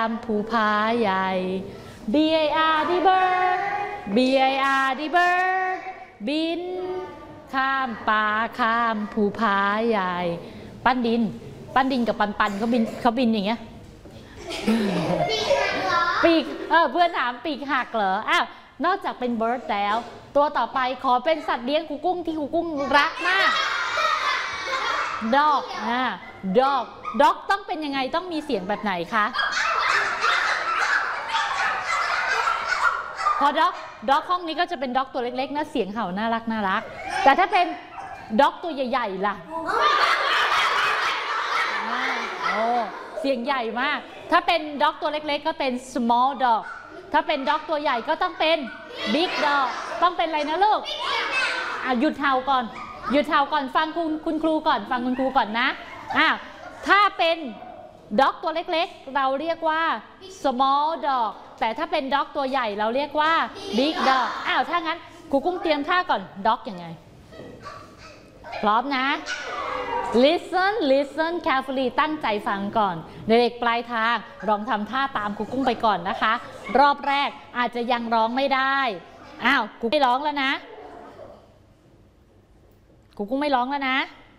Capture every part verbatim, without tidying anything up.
ามภูผาใหญ่ B I R D bird B I R D bird บินข้ามป่าข้ามภูผาใหญ่ปั้นดินปั้นดินกับปันปันเขาบินเขาบินอย่างเงี้ยปีกเออเพื่อนถามปีกหักเหรออ้าวนอกจากเป็น bird แล้วตัวต่อไปขอเป็นสัตว์เลี้ยงครูกุ้งที่ครูกุ้งรักมาก dog อ่า dog dog ต้องเป็นยังไงต้องมีเสียงแบบไหนคะพอ dog dog ห้องนี้ก็จะเป็น dog ตัวเล็กๆนะเสียงเห่าน่ารักน่ารักแต่ถ้าเป็น dog ตัวใหญ่ๆล่ะโอ้เสียงใหญ่มากถ้าเป็น dog ตัวเล็กๆก็เป็น small dog ถ้าเป็น dog ตัวใหญ่ก็ต้องเป็น big dog ต้องเป็นอะไรนะลูกอ่ะหยุดเห่าก่อนหยุดเห่าก่อนฟังคุณคุณครูก่อนฟังคุณครูก่อนนะอ้าวถ้าเป็นด็อกตัวเล็กๆเราเรียกว่า small dog แต่ถ้าเป็นด็อกตัวใหญ่เราเรียกว่า big dog อ้าวถ้างั้นครูกุ้งเตรียมท่าก่อนด็อกยังไงพร้อมนะ listen listen carefully ตั้งใจฟังก่อนเด็กๆปลายทางลองทำท่าตามครูกุ้งไปก่อนนะคะรอบแรกอาจจะยังร้องไม่ได้อ้าวครูไม่ร้องแล้วนะครูกุ้งไม่ร้องแล้วนะ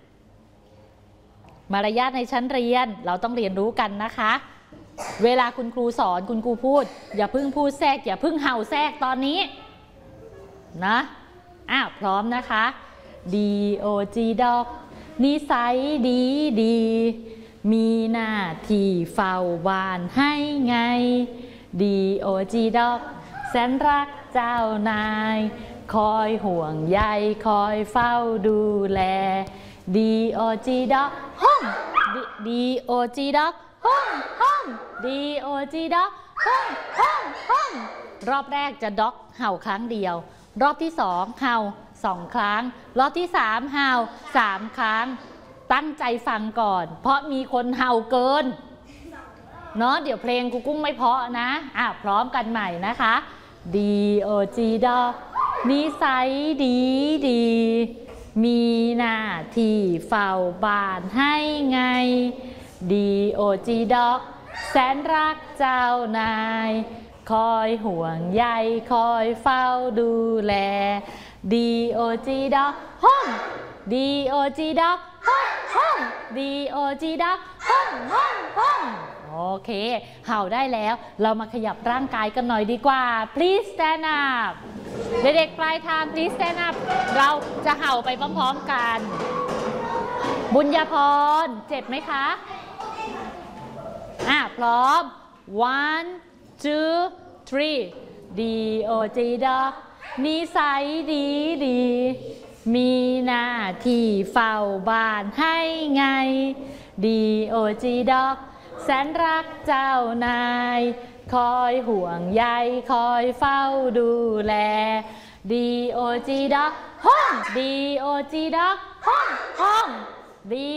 มารยาทในชั้นเรียนเราต้องเรียนรู้กันนะคะเวลาคุณครูสอนคุณครูพูดอย่าเพิ่งพูดแทรกอย่าเพิ่งเห่าแทรกตอนนี้นะอ้าวพร้อมนะคะ D O G dog นิสัยดีดีมีหน้าที่เฝ้าบ้านให้ไง D O G dog แสนรักเจ้านายคอยห่วงใยคอยเฝ้าดูแล D O G dog ห้อง D O G dog ห้องห้อง D O G dog ห้องห้องห้องรอบแรกจะด็อกเห่าครั้งเดียวรอบที่สองเห่าสองครั้งรอบที่สามเห่าสามครั้งตั้งใจฟังก่อนเพราะมีคนเห่าเกินเนาะเดี๋ยวเพลงครูกุ้งไม่เพราะนะอ่ะพร้อมกันใหม่นะคะ D O G dog นิสัยดีดีมีหน้าที่เฝ้าบ้านให้ไง D O G dog แสนรักเจ้านายคอยห่วงใยคอยเฝ้าดูแล D O G dog ห้อง D O G dog ห้องห้อง D O G dog ห้องห้องห้องโอเคเห่าได้แล้วเรามาขยับร่างกายกันหน่อยดีกว่า please stand up เด็กๆปลายทาง please stand up เราจะเห่าไปพร้อมๆกันบุญญาพรเจ็บไหมคะอ่ะพร้อม one two three D O G dog นิสัยดีดีมีหน้าที่เฝ้าบ้านให้ไง D O G dog แสนรักเจ้านายคอยห่วงใยคอยเฝ้าดูแล D O G dog ห้อง D O G dog ห้องห้อง D